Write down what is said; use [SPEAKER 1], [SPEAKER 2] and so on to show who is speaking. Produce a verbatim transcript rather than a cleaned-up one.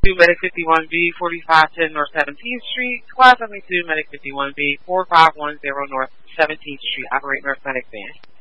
[SPEAKER 1] seventy-two, Medic fifty-one B, forty-five ten North seventeenth Street. Squad seventy-two, Medic fifty-one B, forty-five ten North seventeenth Street. Operate North Medic Van.